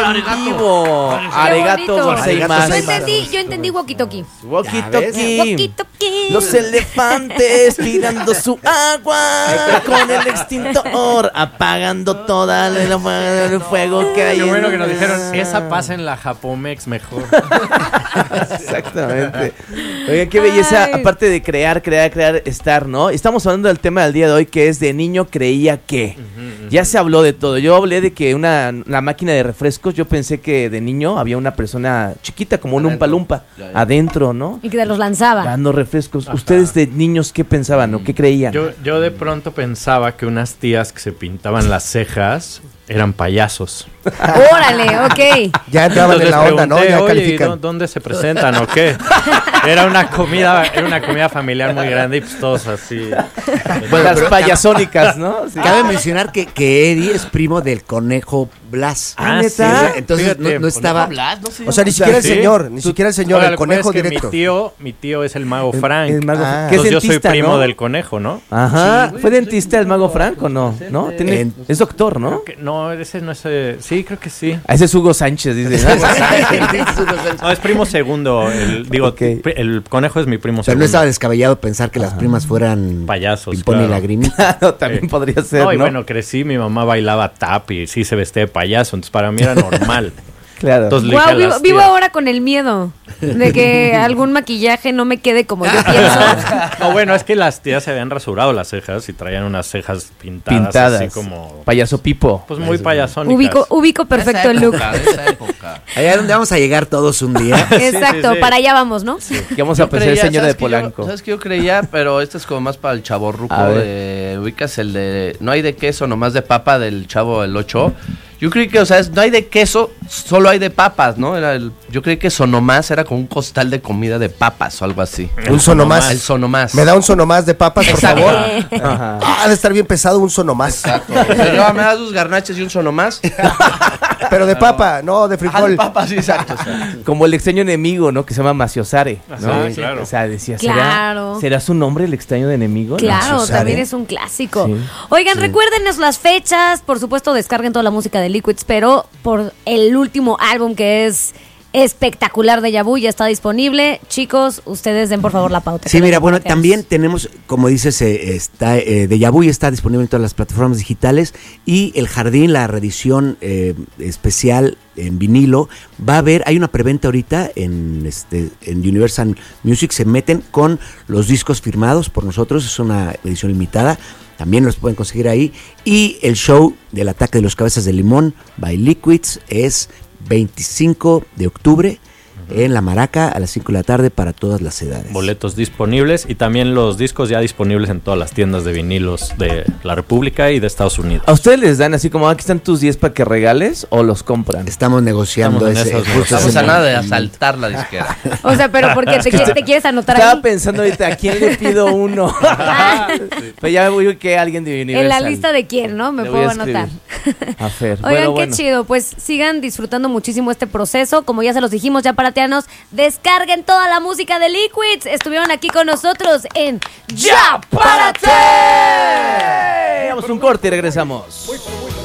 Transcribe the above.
vivo. Arigato gozaimasu. Yo entendí walkie-talkie. Walkie-talkie. Los elefantes tirando su agua con el extintor, apagando toda el fuego que hay. Qué bueno que nos dijeron, esa pasa en la Japomex mejor. Exactamente. Oigan, qué belleza, aparte de crear, estar, ¿no? Estamos hablando del tema del día de hoy, que es de niño creía que. Ya se habló de todo. Yo hablé de que la máquina de refrescos, yo pensé que de niño había una persona chiquita, como un Umpa Lumpa, adentro, ¿no? Y que los lanzaba. Dando refrescos. Ajá. ¿Ustedes de niños qué pensaban o qué creían? Yo de pronto pensaba que unas tías que se pintaban las cejas eran payasos. Órale, ok. Ya entraban en la onda, ¿no? Ya califican. ¿Dónde se presentan o qué? Era una comida familiar muy grande y pues todos así. Bueno, las payasónicas, ¿no? Sí. Cabe mencionar que Eddie es primo del conejo Blas. ¿Neta? Sí, entonces fíjate, no estaba. Blas, no sé, o sea, ni siquiera el señor, el conejo directo. Mi tío es el mago Frank. El mago, entonces yo soy primo, ¿no? Del conejo, ¿no? Ajá. ¿Fue dentista el mago Frank o no? ¿No? Es doctor, ¿no? No, ese no es. Sí, creo que sí. Ese es Hugo Sánchez, dice. No, es primo segundo. El conejo es mi primo segundo. Pero no estaba descabellado pensar que las primas fueran payasos. Pimpón y Lagrimita. No, también podría ser. No, y bueno, crecí, mi mamá bailaba tap y sí se vestía de payaso, entonces para mí era normal. Claro. Entonces, vivo ahora con el miedo de que algún maquillaje no me quede como yo pienso. No, bueno, es que las tías se habían rasurado las cejas y traían unas cejas pintadas. Así como payaso Pipo. Pues muy payasónicas. Ubico perfecto el look. Allá es donde vamos a llegar todos un día. Exacto, sí. Para allá vamos, ¿no? Sí. Que vamos a pensar el señor de Polanco. ¿Sabes qué yo creía? Pero este es como más para el chavorruco. Ubicas el de no hay de queso, nomás de papa del Chavo el 8. Yo creí que, o sea, no hay de queso, solo hay de papas, ¿no? Yo creí que Sonomás era como un costal de comida de papas o algo así. Un Sonomás. El Sonomás. ¿Me da un Sonomás de papas, por favor? Ajá. Ha de estar bien pesado un Sonomás. Exacto. Señora, ¿me das sus garnaches y un Sonomás? Pero de papa, no de frijol. De papa, sí, exacto. Como el extraño enemigo, ¿no? Que se llama Maciosare, ¿no? Sí, claro. O sea, decía, claro. ¿será su nombre el extraño enemigo? Claro, Maciosare. también es un clásico. Sí. Oigan, recuérdenos las fechas. Por supuesto, descarguen toda la música de Liquids, pero por el último álbum que es espectacular de Deja Vu ya está disponible. Chicos, ustedes den por favor la pauta. Sí, mira, bueno, también tenemos, como dices, Deja Vu está disponible en todas las plataformas digitales y El Jardín, la reedición especial en vinilo, hay una preventa ahorita en Universal Music, se meten con los discos firmados por nosotros, es una edición limitada. También los pueden conseguir ahí. Y el show del Ataque de los Cabezas de Limón by Liquids es 25 de octubre en La Maraca a las 5 de la tarde para todas las edades. Boletos disponibles y también los discos ya disponibles en todas las tiendas de vinilos de la República y de Estados Unidos. ¿A ustedes les dan así como aquí están tus 10 para que regales o los compran? Estamos negociando Estamos a nada de asaltar la disquera. O sea, pero porque te quieres anotar ahí. Estaba pensando ahorita, ¿a quién le pido uno? Pero ya voy que alguien de Universal. En la lista de quién, ¿no? Me puedo anotar. A Fer. Oigan, qué chido. Pues sigan disfrutando muchísimo este proceso. Como ya se los dijimos, ya para descarguen toda la música de Liquids. Estuvieron aquí con nosotros en Ya Párate. Vamos un corte y regresamos.